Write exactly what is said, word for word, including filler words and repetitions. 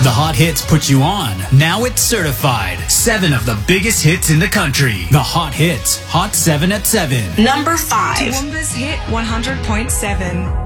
The Hot Hits put you on. Now it's certified. Seven of the biggest hits in the country. The Hot Hits. Hot seven at seven. Number five. Toowoomba's Hit one hundred point seven.